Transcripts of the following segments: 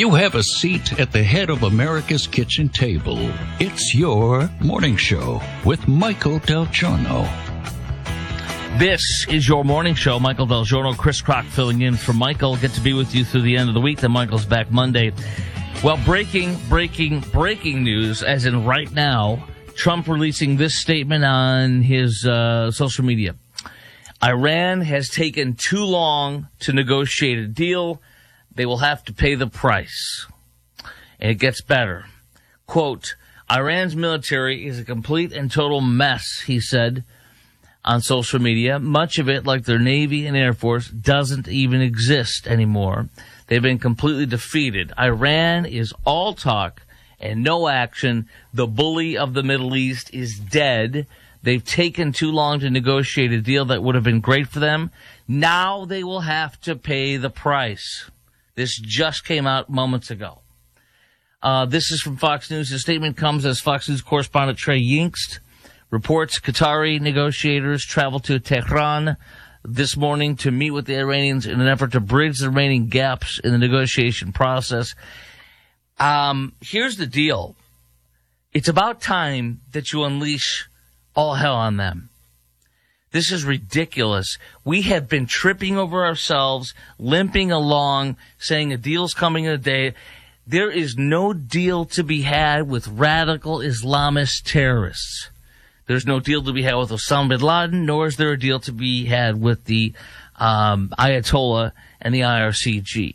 You have a seat at the head of America's kitchen table. It's your morning show with Michael Del Giorno. This is your morning show. Michael Del Giorno, Chris Crock filling in for Michael. Get to be with you through the end of the week. Then Michael's back Monday. Well, breaking news, as in right now, Trump releasing this statement on his social media. Iran has taken too long to negotiate a deal. They will have to pay the price. And it gets better. Quote, Iran's military is a complete and total mess, he said on social media. Much of it, like their Navy and Air Force, doesn't even exist anymore. They've been completely defeated. Iran is all talk and no action. The bully of the Middle East is dead. They've taken too long to negotiate a deal that would have been great for them. Now they will have to pay the price. This just came out moments ago. This is from Fox News. The statement comes as Fox News correspondent Trey Yingst reports Qatari negotiators traveled to Tehran this morning to meet with the Iranians in an effort to bridge the remaining gaps in the negotiation process. Here's the deal. It's about time that you unleash all hell on them. This is ridiculous. We have been tripping over ourselves, limping along, saying a deal's coming in a day. There is no deal to be had with radical Islamist terrorists. There's no deal to be had with Osama bin Laden, nor is there a deal to be had with the Ayatollah and the IRCG.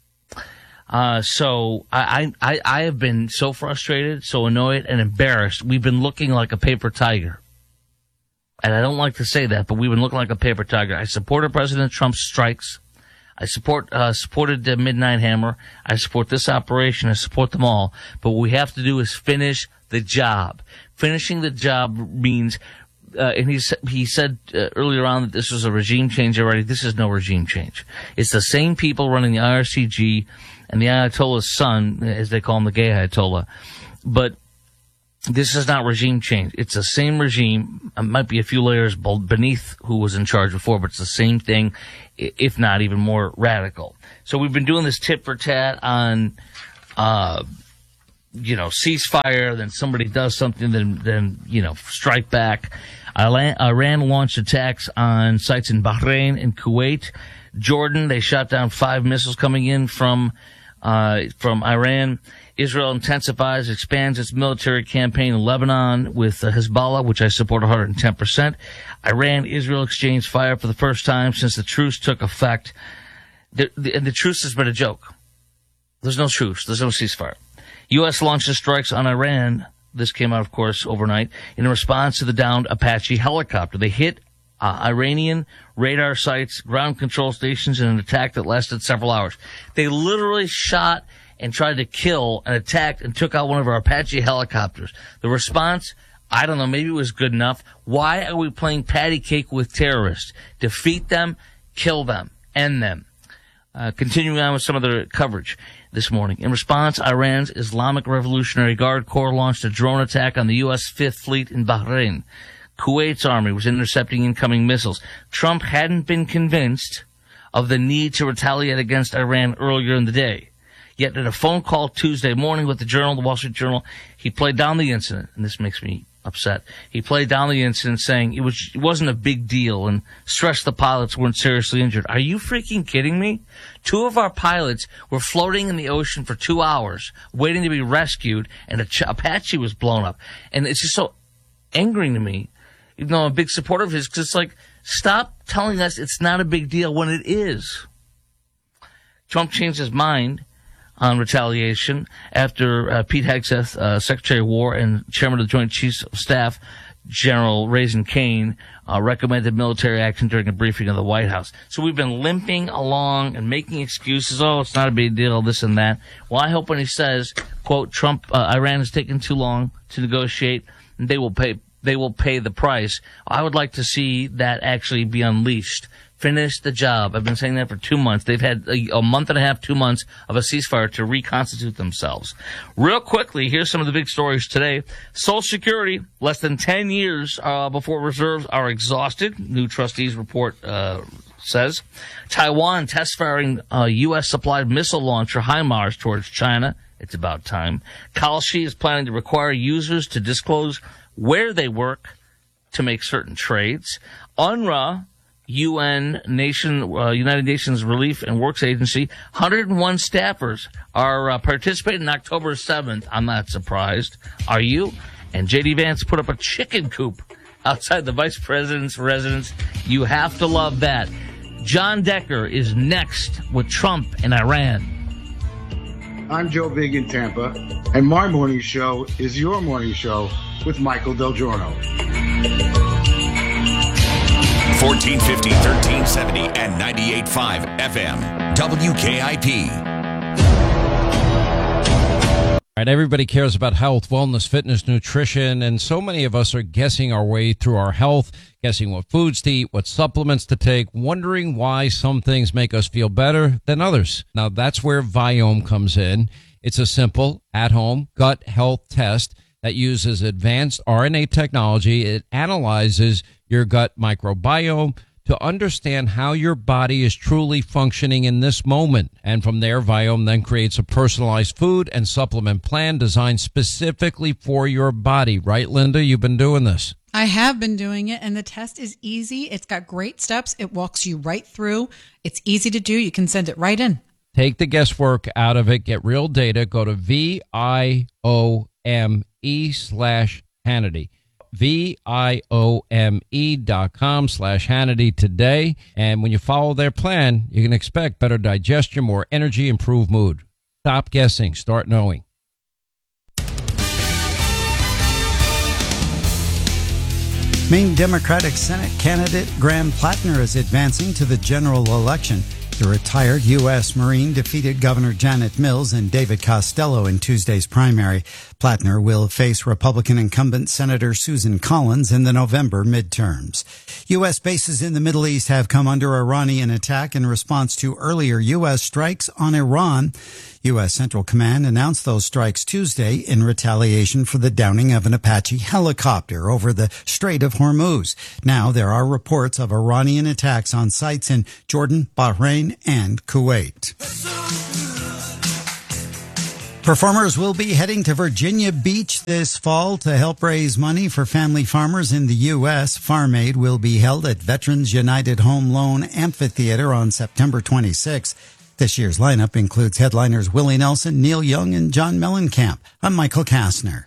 So I have been so frustrated, so annoyed, and embarrassed. We've been looking like a paper tiger. And I don't like to say that, but we've been looking like a paper tiger. I supported President Trump's strikes. I supported the Midnight Hammer. I support this operation. I support them all. But what we have to do is finish the job. Finishing the job means, and he said earlier on that this was a regime change already. This is no regime change. It's the same people running the IRCG and the Ayatollah's son, as they call him, the gay Ayatollah. But this is not regime change. It's the same regime. It might be a few layers beneath who was in charge before, but it's the same thing, if not even more radical. So we've been doing this tit for tat on, ceasefire, then somebody does something, then strike back. Iran launched attacks on sites in Bahrain and Kuwait. Jordan, they shot down 5 missiles coming in from Iran. Israel intensifies, expands its military campaign in Lebanon with Hezbollah, which I support 110%. Iran, Israel exchanged fire for the first time since the truce took effect. The truce has been a joke. There's no truce. There's no ceasefire. U.S. launches strikes on Iran. This came out, of course, overnight in response to the downed Apache helicopter. They hit Iranian radar sites, ground control stations in an attack that lasted several hours. They literally shot and tried to kill and attacked and took out one of our Apache helicopters. The response, I don't know, maybe it was good enough. Why are we playing patty cake with terrorists? Defeat them, kill them, end them. Continuing on with some of the coverage this morning. In response, Iran's Islamic Revolutionary Guard Corps launched a drone attack on the U.S. Fifth Fleet in Bahrain. Kuwait's army was intercepting incoming missiles. Trump hadn't been convinced of the need to retaliate against Iran earlier in the day. Yet in a phone call Tuesday morning with the Wall Street Journal, he played down the incident, and this makes me upset. He played down the incident saying it wasn't a big deal and stressed the pilots weren't seriously injured. Are you freaking kidding me? 2 of our pilots were floating in the ocean for 2 hours waiting to be rescued, and Apache was blown up. And it's just so angering to me, even though I'm a big supporter of his, because it's like, stop telling us it's not a big deal when it is. Trump changed his mind on retaliation after Pete Hegseth, Secretary of War and Chairman of the Joint Chiefs of Staff, General Raisin Kane, recommended military action during a briefing of the White House. So we've been limping along and making excuses. Oh, it's not a big deal, this and that. Well, I hope when he says, quote, Iran has taken too long to negotiate, and they will pay the price. I would like to see that actually be unleashed. Finish the job. I've been saying that for 2 months. They've had a month and a half, 2 months of a ceasefire to reconstitute themselves. Real quickly, here's some of the big stories today. Social Security, less than 10 years before reserves are exhausted. New trustees report says. Taiwan test-firing a U.S.-supplied missile launcher HIMARS towards China. It's about time. Kalshi is planning to require users to disclose where they work to make certain trades. UNRWA, United Nations Relief and Works Agency, 101 staffers are participating October 7th. I'm not surprised. Are you? And J.D. Vance put up a chicken coop outside the vice president's residence. You have to love that. John Decker is next with Trump and Iran. I'm Joe Big in Tampa, and my morning show is your morning show with Michael Del Giorno. 1450, 1370, and 98.5 FM. WKIP. All right, everybody cares about health, wellness, fitness, nutrition, and so many of us are guessing our way through our health, guessing what foods to eat, what supplements to take, wondering why some things make us feel better than others. Now, that's where Viome comes in. It's a simple, at-home gut health test that uses advanced RNA technology. It analyzes your gut microbiome to understand how your body is truly functioning in this moment. And from there, Viome then creates a personalized food and supplement plan designed specifically for your body. Right, Linda? You've been doing this. I have been doing it, and the test is easy. It's got great steps. It walks you right through. It's easy to do. You can send it right in. Take the guesswork out of it. Get real data. Go to VIOME/Hannity. VIOME.com/Hannity today. And when you follow their plan, you can expect better digestion, more energy, improved mood. Stop guessing. Start knowing. Maine Democratic Senate candidate Graham Plattner is advancing to the general election. The retired U.S. Marine defeated Governor Janet Mills and David Costello in Tuesday's primary. Plattner will face Republican incumbent Senator Susan Collins in the November midterms. U.S. bases in the Middle East have come under Iranian attack in response to earlier U.S. strikes on Iran. U.S. Central Command announced those strikes Tuesday in retaliation for the downing of an Apache helicopter over the Strait of Hormuz. Now there are reports of Iranian attacks on sites in Jordan, Bahrain, and Kuwait. Performers will be heading to Virginia Beach this fall to help raise money for family farmers in the U.S. Farm Aid will be held at Veterans United Home Loan Amphitheater on September 26th. This year's lineup includes headliners Willie Nelson, Neil Young, and John Mellencamp. I'm Michael Kastner.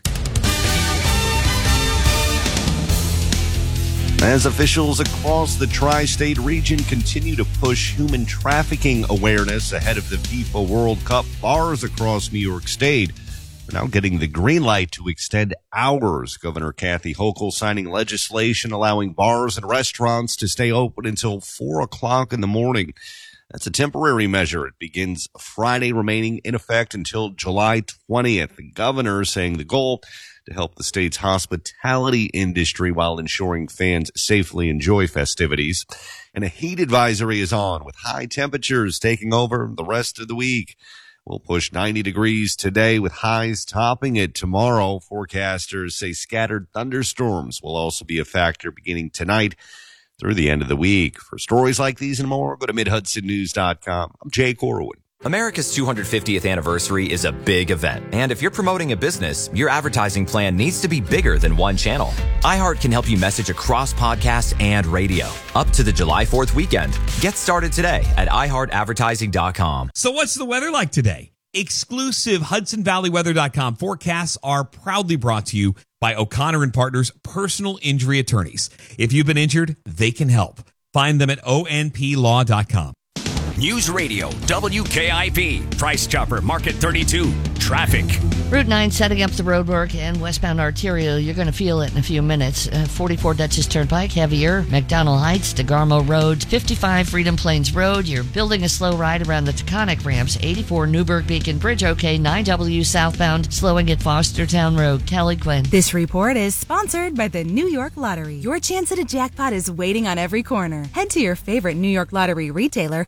As officials across the tri-state region continue to push human trafficking awareness ahead of the FIFA World Cup, bars across New York State are now getting the green light to extend hours. Governor Kathy Hochul signing legislation allowing bars and restaurants to stay open until 4 o'clock in the morning. That's a temporary measure. It begins Friday, remaining in effect until July 20th. The governor saying the goal to help the state's hospitality industry while ensuring fans safely enjoy festivities. And a heat advisory is on, with high temperatures taking over the rest of the week. We'll push 90 degrees today with highs topping it tomorrow. Forecasters say scattered thunderstorms will also be a factor beginning tonight through the end of the week. For stories like these and more, go to MidHudsonNews.com. I'm Jay Corwin. America's 250th anniversary is a big event, and if you're promoting a business, your advertising plan needs to be bigger than one channel. iHeart can help you message across podcasts and radio, up to the July 4th weekend. Get started today at iHeartAdvertising.com. So what's the weather like today? Exclusive HudsonValleyWeather.com forecasts are proudly brought to you by O'Connor & Partners Personal Injury Attorneys. If you've been injured, they can help. Find them at onplaw.com. News Radio, WKIP, Price Chopper, Market 32, traffic. Route 9 setting up the roadwork and westbound arterial. You're going to feel it in a few minutes. 44 Dutchess Turnpike, heavier. McDonald Heights, DeGarmo Road, 55 Freedom Plains Road. You're building a slow ride around the Taconic ramps. 84 Newburgh Beacon Bridge, okay. 9W southbound, slowing at Fostertown Road. Kelly Quinn. This report is sponsored by the New York Lottery. Your chance at a jackpot is waiting on every corner. Head to your favorite New York Lottery retailer and grab a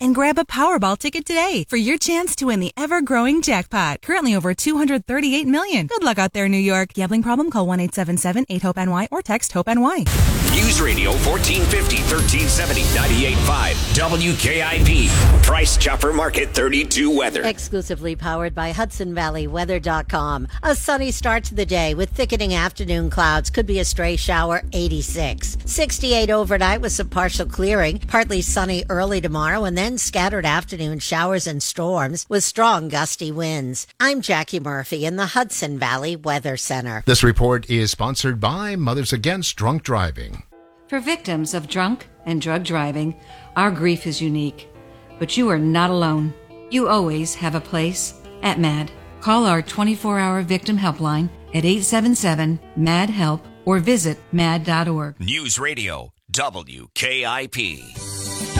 Powerball ticket today for your chance to win the ever-growing jackpot. Currently over $238 million. Good luck out there, New York. Gambling problem? Call 1-877-8-HOPE-NY or text HOPE-NY. News Radio 1450, 1370, 98.5 WKIP. Price Chopper Market 32 weather. Exclusively powered by HudsonValleyWeather.com. A sunny start to the day with thickening afternoon clouds. Could be a stray shower, 86. 68 overnight with some partial clearing. Partly sunny early tomorrow and then scattered afternoon showers and storms with strong gusty winds. I'm Jackie Murphy in the Hudson Valley Weather Center. This report is sponsored by Mothers Against Drunk Driving. For victims of drunk and drug driving, our grief is unique. But you are not alone. You always have a place at MAD. Call our 24-hour victim helpline at 877-MAD-HELP or visit mad.org. News Radio WKIP.